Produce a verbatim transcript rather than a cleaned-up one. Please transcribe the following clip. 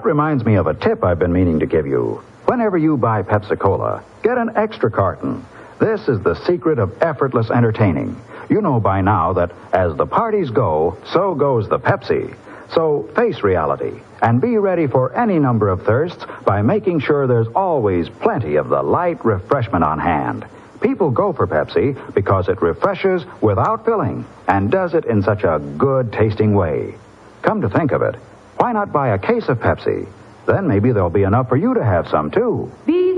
reminds me of a tip I've been meaning to give you. Whenever you buy Pepsi-Cola, get an extra carton. This is the secret of effortless entertaining. You know by now that as the parties go, so goes the Pepsi. So face reality and be ready for any number of thirsts by making sure there's always plenty of the light refreshment on hand. People go for Pepsi because it refreshes without filling and does it in such a good-tasting way. Come to think of it, why not buy a case of Pepsi? Then maybe there'll be enough for you to have some, too. Be